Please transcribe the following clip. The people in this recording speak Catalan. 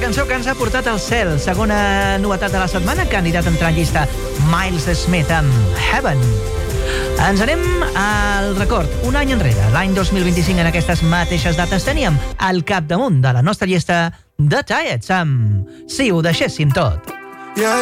cançó que ens ha portat al cel. Segona novetat de la setmana, candidat a entrar en llista, Miles Smith amb Heaven. Ens anem al record. Un any enrere, l'any 2025, en aquestes mateixes dates, teníem al capdamunt de la nostra llista The Tiets amb Si ho deixéssim tot.